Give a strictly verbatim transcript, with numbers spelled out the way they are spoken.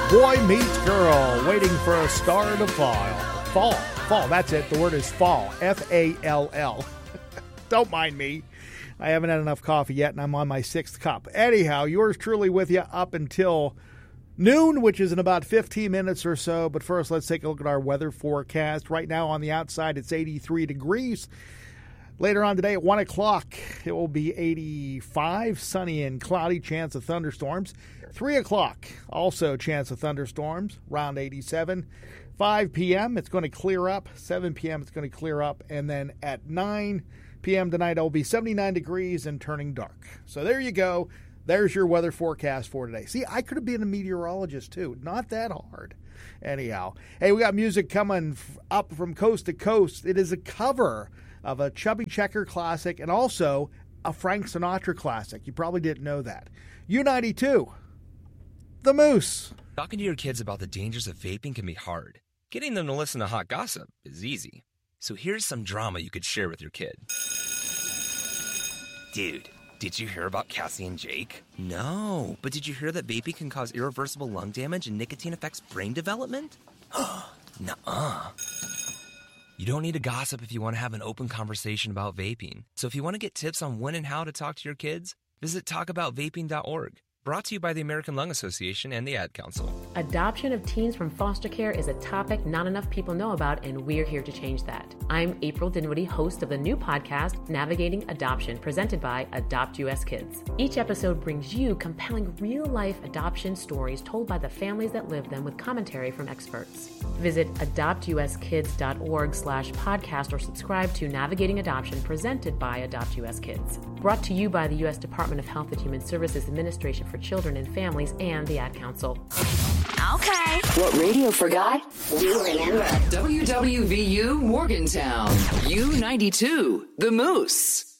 Boy meets girl, waiting for a star to fall. Fall, fall, that's it. The word is fall, F A L L. Don't mind me. I haven't had enough coffee yet, and I'm on my sixth cup. Anyhow, yours truly with you up until noon, which is in about fifteen minutes or so. But first, let's take a look at our weather forecast. Right now on the outside, it's eighty-three degrees. Later on today at one o'clock, it will be eighty-five, sunny and cloudy, chance of thunderstorms. three o'clock, also chance of thunderstorms, around eighty-seven. five p.m., it's going to clear up. seven p.m., it's going to clear up. And then at nine p.m. tonight, it will be seventy-nine degrees and turning dark. So there you go. There's your weather forecast for today. See, I could have been a meteorologist, too. Not that hard. Anyhow, hey, we got music coming up from coast to coast. It is a cover of a Chubby Checker classic and also a Frank Sinatra classic. You probably didn't know that. U ninety-two, The Moose. Talking to your kids about the dangers of vaping can be hard. Getting them to listen to hot gossip is easy. So here's some drama you could share with your kid. Dude, did you hear about Cassie and Jake? No, but did you hear that vaping can cause irreversible lung damage and nicotine affects brain development? Nuh-uh. You don't need to gossip if you want to have an open conversation about vaping. So if you want to get tips on when and how to talk to your kids, visit talk about vaping dot org. Brought to you by the American Lung Association and the Ad Council. Adoption of teens from foster care is a topic not enough people know about, and we're here to change that. I'm April Dinwiddie, host of the new podcast, Navigating Adoption, presented by Adopt U S Kids. Each episode brings you compelling real-life adoption stories told by the families that live them with commentary from experts. Visit adopt u s kids dot org slash podcast or subscribe to Navigating Adoption, presented by Adopt U S Kids. Brought to you by the U S Department of Health and Human Services Administration for Children and Families and the Ad Council. Okay. What radio forgot, we remember. W W V U Morgantown. U ninety-two, The Moose.